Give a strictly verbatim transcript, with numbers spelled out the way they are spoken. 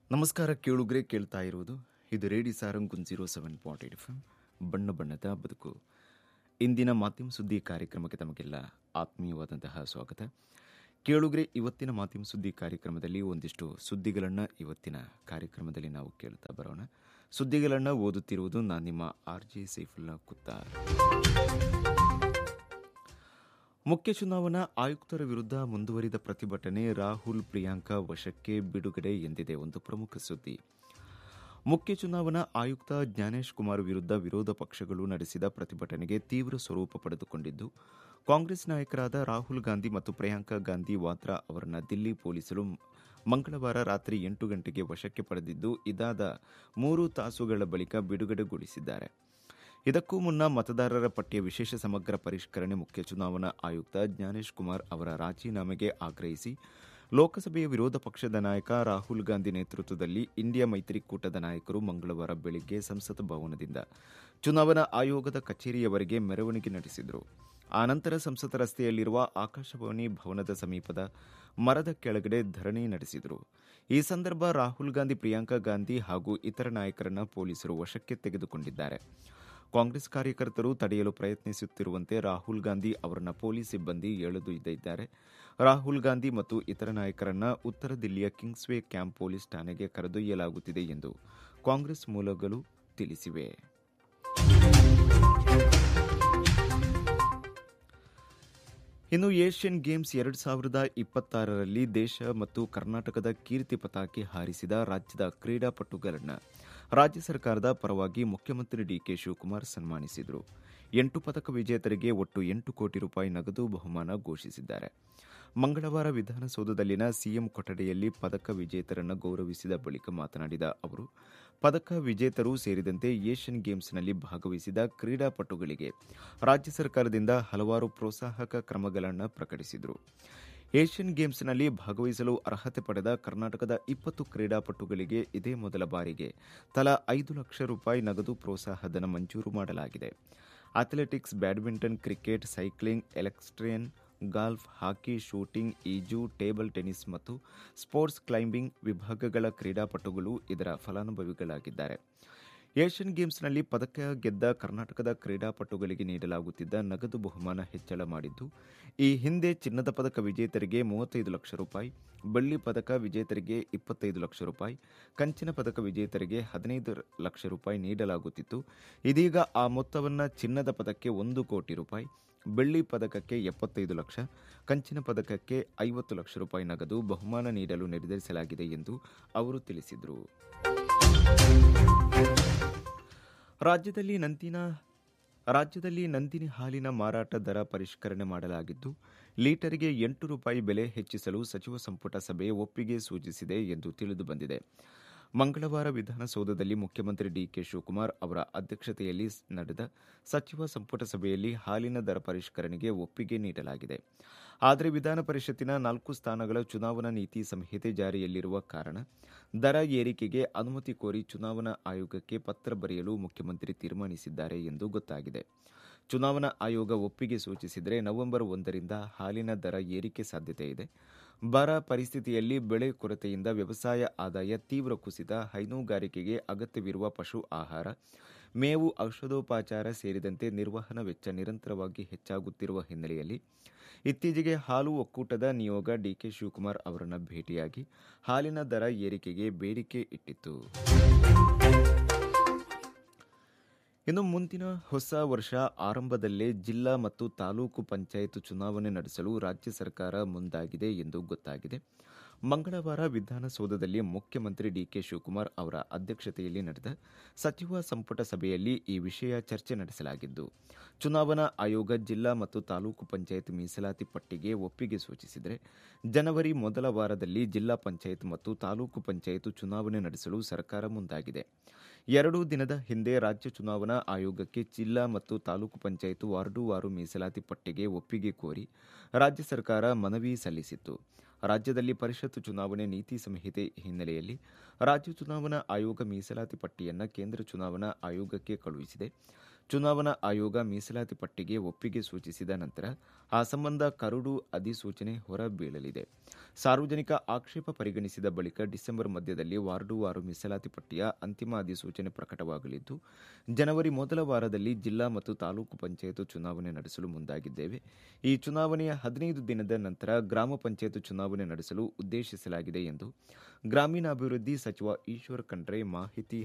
ನಮಸ್ಕಾರ ಕೇಳುಗ್ರೆ, ಕೇಳ್ತಾ ಇರುವುದು ಇದು ರೇಡಿ Sarang zero seven point eight F M ಬಣ್ಣ ಬಣ್ಣದ ಬದುಕು. ಇಂದಿನ ಮಾಧ್ಯಮ ಸುದ್ದಿ ಕಾರ್ಯಕ್ರಮಕ್ಕೆ ತಮಗೆಲ್ಲ ಆತ್ಮೀಯವಾದಂತಹ ಸ್ವಾಗತ. ಕೇಳುಗ್ರೆ, ಇವತ್ತಿನ ಮಾಧ್ಯಮ ಸುದ್ದಿ ಕಾರ್ಯಕ್ರಮದಲ್ಲಿ ಒಂದಿಷ್ಟು ಸುದ್ದಿಗಳನ್ನು ಇವತ್ತಿನ ಕಾರ್ಯಕ್ರಮದಲ್ಲಿ ನಾವು ಕೇಳ್ತಾ ಬರೋಣ. ಸುದ್ದಿಗಳನ್ನು ಓದುತ್ತಿರುವುದು ನಾನು ನಿಮ್ಮ ಆರ್ ಜೆ ಸೈಫುಲ್ಲಾ ಕುತ್ತಾರ್. ಮುಖ್ಯ ಚುನಾವಣಾ ಆಯುಕ್ತರ ವಿರುದ್ಧ ಮುಂದುವರಿದ ಪ್ರತಿಭಟನೆ, ರಾಹುಲ್ ಪ್ರಿಯಾಂಕಾ ವಶಕ್ಕೆ ಬಿಡುಗಡೆ ಎಂದಿದೆ ಒಂದು ಪ್ರಮುಖ ಸುದ್ದಿ. ಮುಖ್ಯ ಚುನಾವಣಾ ಆಯುಕ್ತ ಜ್ಞಾನೇಶ್ ಕುಮಾರ್ ವಿರುದ್ಧ ವಿರೋಧ ಪಕ್ಷಗಳು ನಡೆಸಿದ ಪ್ರತಿಭಟನೆಗೆ ತೀವ್ರ ಸ್ವರೂಪ ಪಡೆದುಕೊಂಡಿದ್ದು, ಕಾಂಗ್ರೆಸ್ ನಾಯಕರಾದ ರಾಹುಲ್ ಗಾಂಧಿ ಮತ್ತು ಪ್ರಿಯಾಂಕಾ ಗಾಂಧಿ ವಾದ್ರಾ ಅವರನ್ನು ದಿಲ್ಲಿ ಪೊಲೀಸರು ಮಂಗಳವಾರ ರಾತ್ರಿ ಎಂಟು ಗಂಟೆಗೆ ವಶಕ್ಕೆ ಪಡೆದಿದ್ದು, ಇದಾದ ಮೂರು ತಾಸುಗಳ ಬಳಿಕ ಬಿಡುಗಡೆಗೊಳಿಸಿದ್ದಾರೆ. ಇದಕ್ಕೂ ಮುನ್ನ ಮತದಾರರ ಪಟ್ಟಿಯ ವಿಶೇಷ ಸಮಗ್ರ ಪರಿಷ್ಕರಣೆ ಮುಖ್ಯ ಚುನಾವಣಾ ಆಯುಕ್ತ ಜ್ಞಾನೇಶ್ ಕುಮಾರ್ ಅವರ ರಾಜೀನಾಮೆಗೆ ಆಗ್ರಹಿಸಿ ಲೋಕಸಭೆಯ ವಿರೋಧ ಪಕ್ಷದ ನಾಯಕ ರಾಹುಲ್ ಗಾಂಧಿ ನೇತೃತ್ವದಲ್ಲಿ ಇಂಡಿಯಾ ಮೈತ್ರಿಕೂಟದ ನಾಯಕರು ಮಂಗಳವಾರ ಬೆಳಗ್ಗೆ ಸಂಸತ್ ಭವನದಿಂದ ಚುನಾವಣಾ ಆಯೋಗದ ಕಚೇರಿಯವರೆಗೆ ಮೆರವಣಿಗೆ ನಡೆಸಿದರು. ಆನಂತರ ಸಂಸತ್ ರಸ್ತೆಯಲ್ಲಿರುವ ಆಕಾಶವಾಣಿ ಭವನದ ಸಮೀಪದ ಮರದ ಕೆಳಗಡೆ ಧರಣಿ ನಡೆಸಿದರು. ಈ ಸಂದರ್ಭ ರಾಹುಲ್ ಗಾಂಧಿ, ಪ್ರಿಯಾಂಕಾ ಗಾಂಧಿ ಹಾಗೂ ಇತರ ನಾಯಕರನ್ನು ಪೊಲೀಸರು ವಶಕ್ಕೆ ತೆಗೆದುಕೊಂಡಿದ್ದಾರೆ. ಕಾಂಗ್ರೆಸ್ ಕಾರ್ಯಕರ್ತರು ತಡೆಯಲು ಪ್ರಯತ್ನಿಸುತ್ತಿರುವಂತೆ ರಾಹುಲ್ ಗಾಂಧಿ ಅವರನ್ನು ಪೊಲೀಸ್ ಸಿಬ್ಬಂದಿ ಎಳೆದೊಯ್ದಿದ್ದಾರೆ. ರಾಹುಲ್ ಗಾಂಧಿ ಮತ್ತು ಇತರ ನಾಯಕರನ್ನ ಉತ್ತರ ದಿಲ್ಲಿಯ ಕಿಂಗ್ಸ್ವೇ ಕ್ಯಾಂಪ್ ಪೊಲೀಸ್ ಠಾಣೆಗೆ ಕರೆದೊಯ್ಯಲಾಗುತ್ತಿದೆ ಎಂದು ಕಾಂಗ್ರೆಸ್ ಮೂಲಗಳು ತಿಳಿಸಿವೆ. ಇನ್ನು ಏಷ್ಯನ್ ಗೇಮ್ಸ್ ಎರಡು ಸಾವಿರದ ಇಪ್ಪತ್ತಾರರಲ್ಲಿ ದೇಶ ಮತ್ತು ಕರ್ನಾಟಕದ ಕೀರ್ತಿ ಪತಾಕೆ ಹಾರಿಸಿದ ರಾಜ್ಯದ ಕ್ರೀಡಾಪಟುಗಳನ್ನು ರಾಜ್ಯ ಸರ್ಕಾರದ ಪರವಾಗಿ ಮುಖ್ಯಮಂತ್ರಿ ಡಿಕೆ ಶಿವಕುಮಾರ್ ಸನ್ಮಾನಿಸಿದರು. ಎಂಟು ಪದಕ ವಿಜೇತರಿಗೆ ಒಟ್ಟು ಎಂಟು ಕೋಟಿ ರೂಪಾಯಿ ನಗದು ಬಹುಮಾನ ಘೋಷಿಸಿದ್ದಾರೆ. ಮಂಗಳವಾರ ವಿಧಾನಸೌಧದಲ್ಲಿನ ಸಿಎಂ ಕೊಠಡಿಯಲ್ಲಿ ಪದಕ ವಿಜೇತರನ್ನು ಗೌರವಿಸಿದ ಬಳಿಕ ಮಾತನಾಡಿದ ಅವರು, ಪದಕ ವಿಜೇತರು ಸೇರಿದಂತೆ ಏಷ್ಯನ್ ಗೇಮ್ಸ್ನಲ್ಲಿ ಭಾಗವಹಿಸಿದ ಕ್ರೀಡಾಪಟುಗಳಿಗೆ ರಾಜ್ಯ ಸರ್ಕಾರದಿಂದ ಹಲವಾರು ಪ್ರೋತ್ಸಾಹಕ ಕ್ರಮಗಳನ್ನು ಪ್ರಕಟಿಸಿದರು. ಏಷ್ಯನ್ ಗೇಮ್ಸ್ನಲ್ಲಿ ಭಾಗವಹಿಸಲು ಅರ್ಹತೆ ಪಡೆದ ಕರ್ನಾಟಕದ ಇಪ್ಪತ್ತು ಕ್ರೀಡಾಪಟುಗಳಿಗೆ ಇದೇ ಮೊದಲ ಬಾರಿಗೆ ತಲಾ ಐದು ಲಕ್ಷ ರೂಪಾಯಿ ನಗದು ಪ್ರೋತ್ಸಾಹಧನ ಮಂಜೂರು ಮಾಡಲಾಗಿದೆ. Athletics, badminton, cricket, cycling, ಎಲೆಕ್ಟ್ರಿಯನ್, golf, ಹಾಕಿ, ಶೂಟಿಂಗ್, ಈಜು, ಟೇಬಲ್ ಟೆನಿಸ್ ಮತ್ತು ಸ್ಪೋರ್ಟ್ಸ್ ಕ್ಲೈಂಬಿಂಗ್ ವಿಭಾಗಗಳ ಕ್ರೀಡಾಪಟುಗಳು ಇದರ ಫಲಾನುಭವಿಗಳಾಗಿದ್ದಾರೆ. ಏಷ್ಯನ್ ಗೇಮ್ಸ್ನಲ್ಲಿ ಪದಕ ಗೆದ್ದ ಕರ್ನಾಟಕದ ಕ್ರೀಡಾಪಟುಗಳಿಗೆ ನೀಡಲಾಗುತ್ತಿದ್ದ ನಗದು ಬಹುಮಾನ ಹೆಚ್ಚಳ ಮಾಡಿದ್ದು, ಈ ಹಿಂದೆ ಚಿನ್ನದ ಪದಕ ವಿಜೇತರಿಗೆ ಮೂವತ್ತೈದು ಲಕ್ಷ ರೂಪಾಯಿ, ಬೆಳ್ಳಿ ಪದಕ ವಿಜೇತರಿಗೆ ಇಪ್ಪತ್ತೈದು ಲಕ್ಷ ರೂಪಾಯಿ, ಕಂಚಿನ ಪದಕ ವಿಜೇತರಿಗೆ ಹದಿನೈದು ಲಕ್ಷ ರೂಪಾಯಿ ನೀಡಲಾಗುತ್ತಿತ್ತು. ಇದೀಗ ಆ ಮೊತ್ತವನ್ನು ಚಿನ್ನದ ಪದಕಕ್ಕೆ ಒಂದು ಕೋಟಿ ರೂಪಾಯಿ, ಬೆಳ್ಳಿ ಪದಕಕ್ಕೆ ಎಪ್ಪತ್ತೈದು ಲಕ್ಷ, ಕಂಚಿನ ಪದಕಕ್ಕೆ ಐವತ್ತು ಲಕ್ಷ ರೂಪಾಯಿ ನಗದು ಬಹುಮಾನ ನೀಡಲು ನಿರ್ಧರಿಸಲಾಗಿದೆ ಎಂದು ಅವರು ತಿಳಿಸಿದರು. ರಾಜ್ಯದಲ್ಲಿ ನಂದಿನ ರಾಜ್ಯದಲ್ಲಿ ನಂದಿನಿ ಹಾಲಿನ ಮಾರಾಟ ದರ ಪರಿಷ್ಕರಣೆ ಮಾಡಲಾಗಿದ್ದು, ಲೀಟರ್ಗೆ ಎಂಟು ರೂಪಾಯಿ ಬೆಲೆ ಹೆಚ್ಚಿಸಲು ಸಚಿವ ಸಂಪುಟ ಸಭೆ ಒಪ್ಪಿಗೆ ಸೂಚಿಸಿದೆ ಎಂದು ತಿಳಿದುಬಂದಿದೆ. ಮಂಗಳವಾರ ವಿಧಾನಸೌಧದಲ್ಲಿ ಮುಖ್ಯಮಂತ್ರಿ ಡಿಕೆ ಶಿವಕುಮಾರ್ ಅವರ ಅಧ್ಯಕ್ಷತೆಯಲ್ಲಿ ನಡೆದ ಸಚಿವ ಸಂಪುಟ ಸಭೆಯಲ್ಲಿ ಹಾಲಿನ ದರ ಪರಿಷ್ಕರಣೆಗೆ ಒಪ್ಪಿಗೆ ನೀಡಲಾಗಿದೆ. ಆದರೆ ವಿಧಾನ ಪರಿಷತ್ತಿನ ನಾಲ್ಕು ಸ್ಥಾನಗಳ ಚುನಾವಣಾ ನೀತಿ ಸಂಹಿತೆ ಜಾರಿಯಲ್ಲಿರುವ ಕಾರಣ ದರ ಏರಿಕೆಗೆ ಅನುಮತಿ ಕೋರಿ ಚುನಾವಣಾ ಆಯೋಗಕ್ಕೆ ಪತ್ರ ಬರೆಯಲು ಮುಖ್ಯಮಂತ್ರಿ ತೀರ್ಮಾನಿಸಿದ್ದಾರೆ ಎಂದು ಗೊತ್ತಾಗಿದೆ. ಚುನಾವಣಾ ಆಯೋಗ ಒಪ್ಪಿಗೆ ಸೂಚಿಸಿದರೆ ನವೆಂಬರ್ ಒಂದರಿಂದ ಹಾಲಿನ ದರ ಏರಿಕೆ ಸಾಧ್ಯತೆ ಇದೆ. ಬರ ಪರಿಸ್ಥಿತಿಯಲ್ಲಿ ಬೆಳೆ ಕೊರತೆಯಿಂದ ವ್ಯವಸಾಯ ಆದಾಯ ತೀವ್ರ ಕುಸಿತ, ಹೈನುಗಾರಿಕೆಗೆ ಅಗತ್ಯವಿರುವ ಪಶು ಆಹಾರ, ಮೇವು, ಔಷಧೋಪಚಾರ ಸೇರಿದಂತೆ ನಿರ್ವಹಣಾ ವೆಚ್ಚ ನಿರಂತರವಾಗಿ ಹೆಚ್ಚಾಗುತ್ತಿರುವ ಹಿನ್ನೆಲೆಯಲ್ಲಿ ಇತ್ತೀಚೆಗೆ ಹಾಲು ಒಕ್ಕೂಟದ ನಿಯೋಗ ಡಿಕೆ ಶಿವಕುಮಾರ್ ಅವರನ್ನು ಭೇಟಿಯಾಗಿ ಹಾಲಿನ ದರ ಏರಿಕೆಗೆ ಬೇಡಿಕೆ ಇಟ್ಟಿತ್ತು. ಇನ್ನು ಮುಂದಿನ ಹೊಸ ವರ್ಷ ಆರಂಭದಲ್ಲೇ ಜಿಲ್ಲಾ ಮತ್ತು ತಾಲೂಕು ಪಂಚಾಯತ್ ಚುನಾವಣೆ ನಡೆಸಲು ರಾಜ್ಯ ಸರ್ಕಾರ ಮುಂದಾಗಿದೆ ಎಂದು ಗೊತ್ತಾಗಿದೆ. ಮಂಗಳವಾರ ವಿಧಾನಸೌಧದಲ್ಲಿ ಮುಖ್ಯಮಂತ್ರಿ ಡಿಕೆ ಶಿವಕುಮಾರ್ ಅವರ ಅಧ್ಯಕ್ಷತೆಯಲ್ಲಿ ನಡೆದ ಸಚಿವ ಸಂಪುಟ ಸಭೆಯಲ್ಲಿ ಈ ವಿಷಯ ಚರ್ಚೆ ನಡೆಸಲಾಗಿದ್ದು, ಚುನಾವಣಾ ಆಯೋಗ ಜಿಲ್ಲಾ ಮತ್ತು ತಾಲೂಕು ಪಂಚಾಯತ್ ಮೀಸಲಾತಿ ಪಟ್ಟಿಗೆ ಒಪ್ಪಿಗೆ ಸೂಚಿಸಿದರೆ ಜನವರಿ ಮೊದಲ ವಾರದಲ್ಲಿ ಜಿಲ್ಲಾ ಪಂಚಾಯತ್ ಮತ್ತು ತಾಲೂಕು ಪಂಚಾಯತ್ ಚುನಾವಣೆ ನಡೆಸಲು ಸರ್ಕಾರ ಮುಂದಾಗಿದೆ. ಎರಡು ದಿನದ ಹಿಂದೆ ರಾಜ್ಯ ಚುನಾವಣಾ ಆಯೋಗಕ್ಕೆ ಜಿಲ್ಲಾ ಮತ್ತು ತಾಲೂಕು ಪಂಚಾಯತ್ ವಾರ್ಡುವಾರು ಮೀಸಲಾತಿ ಪಟ್ಟಿಗೆ ಒಪ್ಪಿಗೆ ಕೋರಿ ರಾಜ್ಯ ಸರ್ಕಾರ ಮನವಿ ಸಲ್ಲಿಸಿತ್ತು. ರಾಜ್ಯದಲ್ಲಿ ಪರಿಷತ್ ಚುನಾವಣೆ ನೀತಿ ಸಂಹಿತೆ ಹಿನ್ನೆಲೆಯಲ್ಲಿ ರಾಜ್ಯ ಚುನಾವಣಾ ಆಯೋಗ ಮೀಸಲಾತಿ ಪಟ್ಟಿಯನ್ನು ಕೇಂದ್ರ ಚುನಾವಣಾ ಆಯೋಗಕ್ಕೆ ಕಳುಹಿಸಿದೆ. ಚುನಾವಣಾ ಆಯೋಗ ಮೀಸಲಾತಿ ಪಟ್ಟಿಗೆ ಒಪ್ಪಿಗೆ ಸೂಚಿಸಿದ ನಂತರ ಆ ಸಂಬಂಧ ಕರಡು ಅಧಿಸೂಚನೆ ಹೊರಬೀಳಲಿದೆ. ಸಾರ್ವಜನಿಕ ಆಕ್ಷೇಪ ಪರಿಗಣಿಸಿದ ಬಳಿಕ ಡಿಸೆಂಬರ್ ಮಧ್ಯದಲ್ಲಿ ವಾರ್ಡುವಾರು ಮೀಸಲಾತಿ ಪಟ್ಟಿಯ ಅಂತಿಮ ಅಧಿಸೂಚನೆ ಪ್ರಕಟವಾಗಲಿದ್ದು, ಜನವರಿ ಮೊದಲ ವಾರದಲ್ಲಿ ಜಿಲ್ಲಾ ಮತ್ತು ತಾಲೂಕು ಪಂಚಾಯತ್ ಚುನಾವಣೆ ನಡೆಸಲು ಮುಂದಾಗಿದ್ದೇವೆ. ಈ ಚುನಾವಣೆಯ ಹದಿನೈದು ದಿನದ ನಂತರ ಗ್ರಾಮ ಪಂಚಾಯತ್ ಚುನಾವಣೆ ನಡೆಸಲು ಉದ್ದೇಶಿಸಲಾಗಿದೆ ಎಂದು ಗ್ರಾಮೀಣಾಭಿವೃದ್ಧಿ ಸಚಿವ ಈಶ್ವರ್ ಖಂಡ್ರೆ ಮಾಹಿತಿ